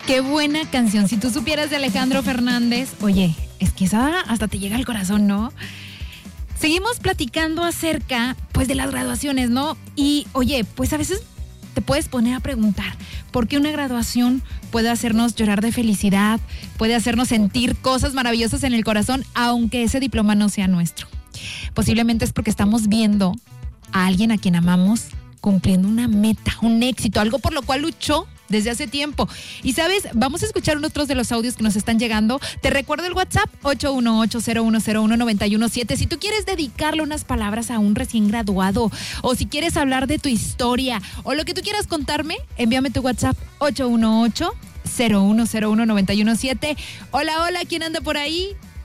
Qué buena canción. Si tú supieras de Alejandro Fernández, oye, es que esa hasta te llega al corazón, ¿no? Seguimos platicando acerca, pues, de las graduaciones, ¿no? Y, oye, pues a veces te puedes poner a preguntar, ¿por qué una graduación puede hacernos llorar de felicidad? Puede hacernos sentir cosas maravillosas en el corazón, aunque ese diploma no sea nuestro. Posiblemente es porque estamos viendo a alguien a quien amamos cumpliendo una meta, un éxito, algo por lo cual luchó desde hace tiempo. Y sabes, vamos a escuchar otros de los audios que nos están llegando. Te recuerdo el WhatsApp 818-0101-917. Si tú quieres dedicarle unas palabras a un recién graduado, o si quieres hablar de tu historia, o lo que tú quieras contarme, envíame tu WhatsApp 818-0101-917. Hola, hola, ¿quién anda por ahí?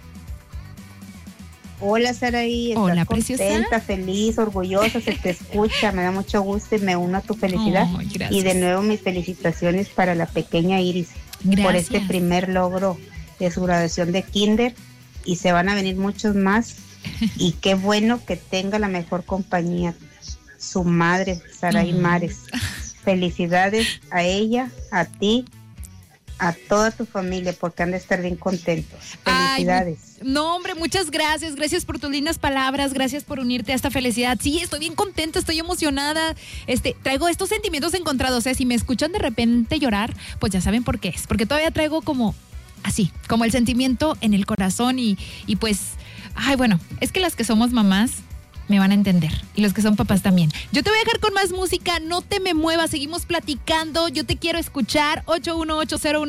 Hola, Saraí. Hola, contenta, preciosa. feliz, orgullosa, se te escucha, me da mucho gusto y me uno a tu felicidad. Ay, gracias. Y de nuevo mis felicitaciones para la pequeña Iris por Gracias. este primer logro de su graduación de kinder, y se van a venir muchos más. Y qué bueno que tenga la mejor compañía, su madre, Saraí Mares. Felicidades a ella, a ti, a toda tu familia, porque han de estar bien contentos. Felicidades. Ay, no, hombre, muchas gracias. Gracias por tus lindas palabras. Gracias por unirte a esta felicidad. Sí, estoy bien contenta, estoy emocionada. Traigo estos sentimientos encontrados. Si me escuchan de repente llorar, pues ya saben por qué es. Porque todavía traigo como así, como el sentimiento en el corazón y pues, ay, bueno, es que las que somos mamás me van a entender, y los que son papás también. Yo te voy a dejar con más música, no te me muevas, seguimos platicando, yo te quiero escuchar.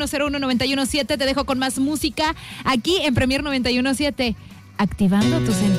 818-0101-917, te dejo con más música aquí en Premier 91.7, activando tu sentido.